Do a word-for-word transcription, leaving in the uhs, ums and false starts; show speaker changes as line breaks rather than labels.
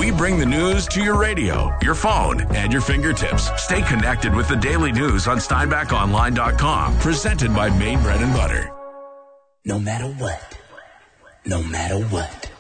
We bring the news to your radio, your phone, and your fingertips. Stay connected with the daily news on Steinbach Online dot com. Presented by Maine Bread and Butter.
No matter what, no matter what,